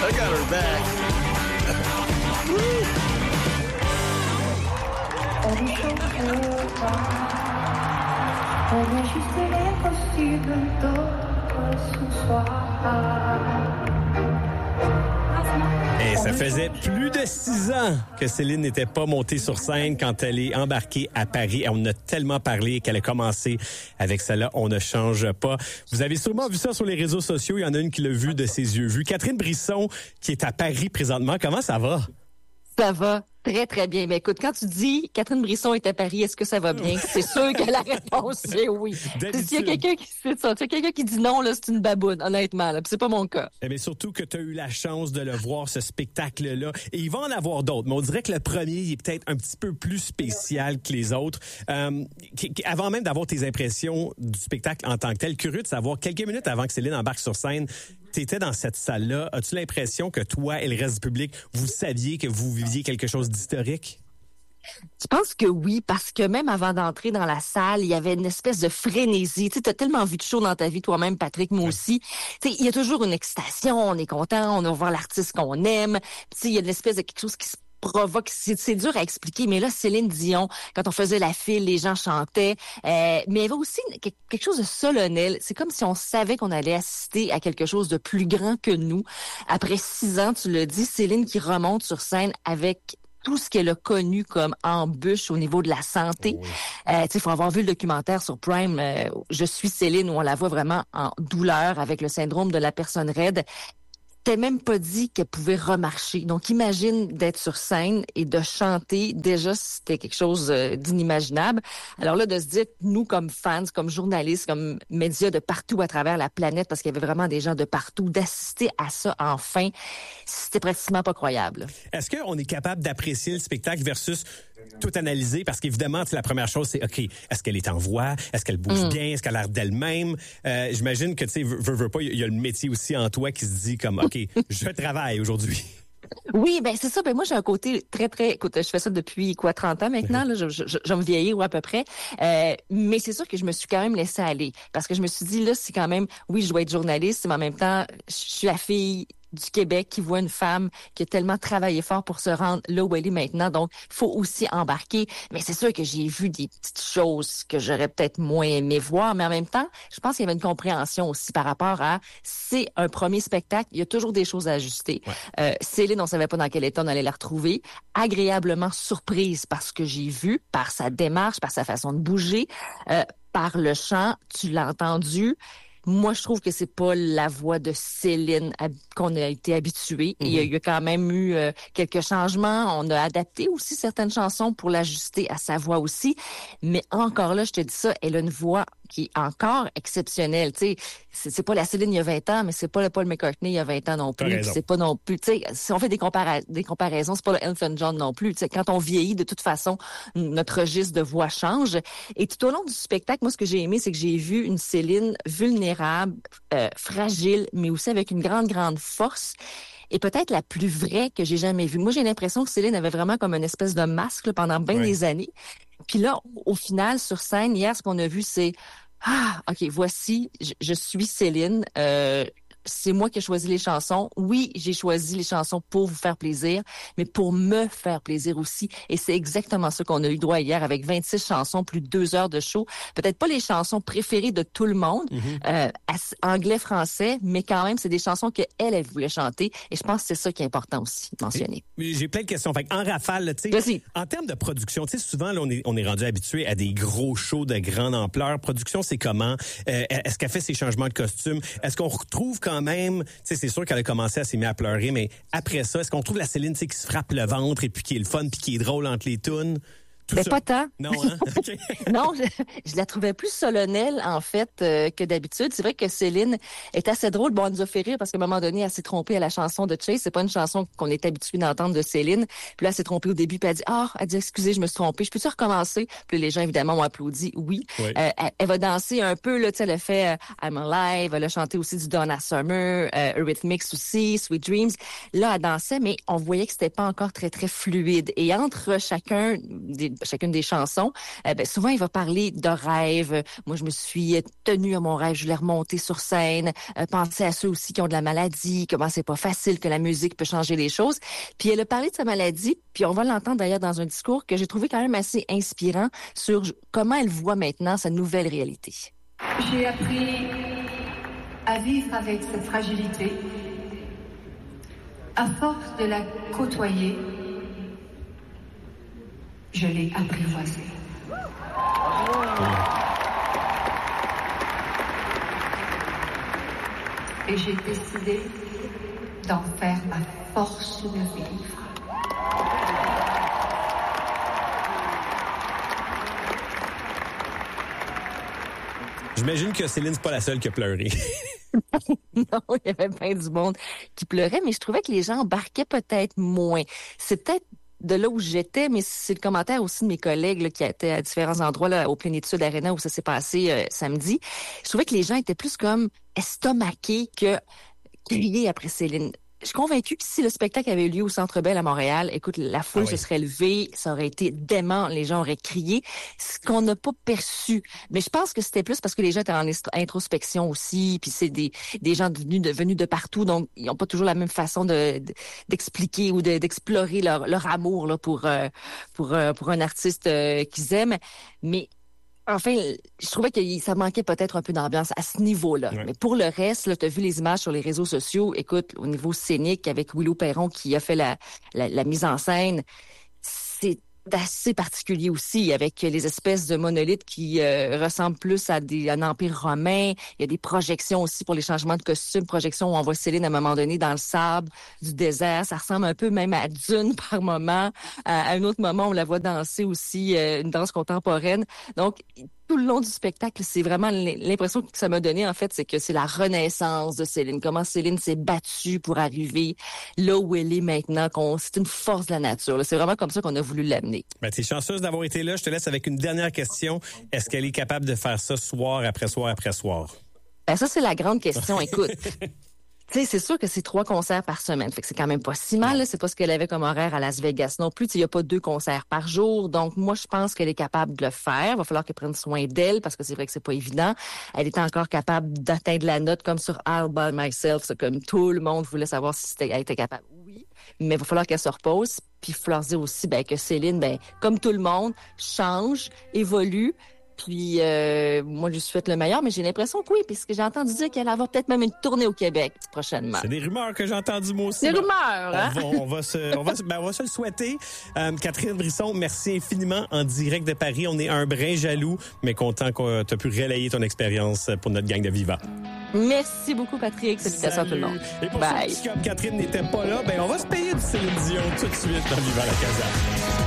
I got her back. On est juste l'impossible d'autres ce soir. Et ça faisait plus de 6 ans que Céline n'était pas montée sur scène quand elle est embarquée à Paris. On en a tellement parlé qu'elle a commencé avec celle-là. On ne change pas. Vous avez sûrement vu ça sur les réseaux sociaux. Il y en a une qui l'a vu de ses yeux vus. Catherine Brisson, qui est à Paris présentement. Comment ça va? Ça va très, très bien. Mais écoute, quand tu dis Catherine Brisson est à Paris, est-ce que ça va bien? C'est sûr que la réponse, c'est oui. S'il y a quelqu'un qui c'est ça, s'il y a quelqu'un qui dit non, là, c'est une baboune, honnêtement. Là. Puis c'est pas mon cas. Mais surtout que tu as eu la chance de le voir, ce spectacle-là. Et il va en avoir d'autres. Mais on dirait que le premier, il est peut-être un petit peu plus spécial que les autres. Avant même d'avoir tes impressions du spectacle en tant que tel, curieux de savoir, quelques minutes avant que Céline embarque sur scène, t'étais dans cette salle-là. As-tu l'impression que toi et le reste du public, vous saviez que vous viviez quelque chose d'historique? Je pense que oui, parce que même avant d'entrer dans la salle, il y avait une espèce de frénésie. Tu sais, t'as tellement vu de show dans ta vie toi-même, Patrick, moi aussi. Tu sais, il y a toujours une excitation, on est content, on va voir l'artiste qu'on aime. Tu sais, il y a une espèce de quelque chose qui se provoque. C'est dur à expliquer, mais là, Céline Dion, quand on faisait la file, les gens chantaient. Mais il y avait aussi quelque chose de solennel. C'est comme si on savait qu'on allait assister à quelque chose de plus grand que nous. Après 6 ans, tu l'as dit, Céline qui remonte sur scène avec tout ce qu'elle a connu comme embûche au niveau de la santé. Oui. Tu sais, il faut avoir vu le documentaire sur Prime, Je suis Céline, où on la voit vraiment en douleur avec le syndrome de la personne raide. T'as même pas dit qu'elle pouvait remarcher. Donc, imagine d'être sur scène et de chanter. Déjà, c'était quelque chose d'inimaginable. Alors là, de se dire, nous, comme fans, comme journalistes, comme médias de partout à travers la planète, parce qu'il y avait vraiment des gens de partout, d'assister à ça enfin, c'était pratiquement pas croyable. Est-ce qu'on est capable d'apprécier le spectacle versus tout analyser? Parce qu'évidemment, la première chose, c'est, OK, est-ce qu'elle est en voix? Est-ce qu'elle bouge bien? Est-ce qu'elle a l'air d'elle-même? J'imagine que, tu sais, veux pas, il y a le métier aussi en toi qui se dit comme, OK, je travaille aujourd'hui. Oui, ben c'est ça. Ben moi, j'ai un côté très, très... Écoute, je fais ça depuis, 30 ans maintenant. Là, je vais me vieillir, ou à peu près. Mais c'est sûr que je me suis quand même laissée aller. Parce que je me suis dit, là, c'est quand même... Oui, je dois être journaliste, mais en même temps, je suis la fille du Québec qui voit une femme qui a tellement travaillé fort pour se rendre là où elle est maintenant. Donc, il faut aussi embarquer. Mais c'est sûr que j'ai vu des petites choses que j'aurais peut-être moins aimé voir. Mais en même temps, je pense qu'il y avait une compréhension aussi par rapport à... C'est un premier spectacle. Il y a toujours des choses à ajuster. Ouais. Céline, on savait pas dans quel état on allait la retrouver. Agréablement surprise par ce que j'ai vu, par sa démarche, par sa façon de bouger, par le chant. Tu l'as entendu. Moi, je trouve que c'est pas la voix de Céline qu'on a été habitué. Il y a quand même eu quelques changements. On a adapté aussi certaines chansons pour l'ajuster à sa voix aussi. Mais encore là, je te dis ça, elle a une voix qui est encore exceptionnelle. Tu sais, c'est pas la Céline il y a 20 ans, mais c'est pas le Paul McCartney il y a 20 ans non plus. C'est pas non plus. Tu sais, si on fait des comparaisons, c'est pas le Elton John non plus. Tu sais, quand on vieillit, de toute façon, notre registre de voix change. Et tout au long du spectacle, moi, ce que j'ai aimé, c'est que j'ai vu une Céline vulnérable, fragile, mais aussi avec une grande, grande force. Et peut-être la plus vraie que j'ai jamais vue. Moi, j'ai l'impression que Céline avait vraiment comme une espèce de masque là, pendant bien des années. Puis là, au final, sur scène, hier, ce qu'on a vu, c'est « Ah, OK, voici, je suis Céline. C'est moi qui ai choisi les chansons. Oui, j'ai choisi les chansons pour vous faire plaisir, mais pour me faire plaisir aussi. Et c'est exactement ça qu'on a eu droit hier avec 26 chansons, plus de 2 heures de show. Peut-être pas les chansons préférées de tout le monde, anglais, français, mais quand même, c'est des chansons qu'elle voulait chanter. Et je pense que c'est ça qui est important aussi de mentionner. J'ai plein de questions. Fait en rafale, tu sais, en termes de production, tu sais, souvent, là, on est rendu habitué à des gros shows de grande ampleur. Production, c'est comment? Est-ce qu'elle fait ses changements de costume? Est-ce qu'on retrouve quand même, tu sais, c'est sûr qu'elle a commencé à s'aimer à pleurer, mais après ça, est-ce qu'on trouve la Céline, tu sais, qui se frappe le ventre et puis qui est le fun puis qui est drôle entre les tunes? Mais pas tant. Non, hein? Okay. Non, je la trouvais plus solennelle, en fait, que d'habitude. C'est vrai que Céline est assez drôle. Bon, elle nous a fait rire parce qu'à un moment donné, elle s'est trompée à la chanson de Chase. C'est pas une chanson qu'on est habitué d'entendre de Céline. Puis là, elle s'est trompée au début, puis elle dit, excusez, je me suis trompée. Je peux-tu recommencer? Puis les gens, évidemment, ont applaudi. Oui. Elle va danser un peu, là, tu sais, elle a fait I'm Alive. Elle a chanté aussi du Donna Summer, Eurythmics aussi, Sweet Dreams. Là, elle dansait, mais on voyait que c'était pas encore très, très fluide. Et entre chacun chacune des chansons, souvent, il va parler de rêves. Moi, je me suis tenue à mon rêve, je l'ai remonté sur scène. Penser à ceux aussi qui ont de la maladie, comment c'est pas facile que la musique peut changer les choses. Puis elle a parlé de sa maladie, puis on va l'entendre d'ailleurs dans un discours que j'ai trouvé quand même assez inspirant sur comment elle voit maintenant sa nouvelle réalité. J'ai appris à vivre avec cette fragilité. À force de la côtoyer, je l'ai apprivoisée. Et j'ai décidé d'en faire ma force de vivre. J'imagine que Céline, c'est pas la seule qui a pleuré. Non, il y avait plein du monde qui pleurait, mais je trouvais que les gens embarquaient peut-être moins. C'est peut-être de là où j'étais, mais c'est le commentaire aussi de mes collègues là, qui étaient à différents endroits là, au Plénitude Arena où ça s'est passé samedi. Je trouvais que les gens étaient plus comme estomaqués que criés après Céline. Je suis convaincue que si le spectacle avait eu lieu au Centre Bell à Montréal, écoute, la foule se serait levée, ça aurait été dément, les gens auraient crié, ce qu'on n'a pas perçu. Mais je pense que c'était plus parce que les gens étaient en introspection aussi, puis c'est des gens venus de partout, donc ils n'ont pas toujours la même façon d'expliquer ou d'explorer leur amour là pour un artiste qu'ils aiment. Mais enfin, je trouvais que ça manquait peut-être un peu d'ambiance à ce niveau-là. Ouais. Mais pour le reste, là, tu as vu les images sur les réseaux sociaux. Écoute, au niveau scénique, avec Willow Perron qui a fait la mise en scène, c'est assez particulier aussi, avec les espèces de monolithes qui ressemblent plus à un empire romain. Il y a des projections aussi pour les changements de costumes, projections où on voit Céline à un moment donné dans le sable du désert. Ça ressemble un peu même à Dune par moment. À un autre moment, on la voit danser aussi une danse contemporaine. Donc, tout le long du spectacle, c'est vraiment l'impression que ça m'a donné, en fait, c'est que c'est la renaissance de Céline. Comment Céline s'est battue pour arriver là où elle est maintenant. C'est une force de la nature. Là. C'est vraiment comme ça qu'on a voulu l'amener. Ben, t'es chanceuse d'avoir été là. Je te laisse avec une dernière question. Est-ce qu'elle est capable de faire ça soir après soir après soir? Ben, ça, c'est la grande question. Écoute. Tu sais, c'est sûr que c'est 3 concerts par semaine. Fait que c'est quand même pas si mal. Là. C'est pas ce qu'elle avait comme horaire à Las Vegas non plus. Il y a pas 2 concerts par jour. Donc, moi, je pense qu'elle est capable de le faire. Il va falloir qu'elle prenne soin d'elle parce que c'est vrai que c'est pas évident. Elle était encore capable d'atteindre la note comme sur All By Myself. C'est comme tout le monde voulait savoir si elle était capable. Oui. Mais il va falloir qu'elle se repose. Puis, il va falloir dire aussi que Céline, comme tout le monde, change, évolue. Puis, moi, je lui souhaite le meilleur, mais j'ai l'impression que oui, puisque j'ai entendu dire qu'elle va avoir peut-être même une tournée au Québec prochainement. C'est des rumeurs que j'ai entendues moi aussi. Des rumeurs, hein? On va se le souhaiter. Catherine Brisson, merci infiniment en direct de Paris. On est un brin jaloux, mais content que tu as pu relayer ton expérience pour notre gang de Viva. Merci beaucoup, Patrick. Salutations à tout le monde. Et pour Bye. ceux qui, comme Catherine, n'était pas là, on va se payer du Céline Dion tout de suite dans Viva la Casa.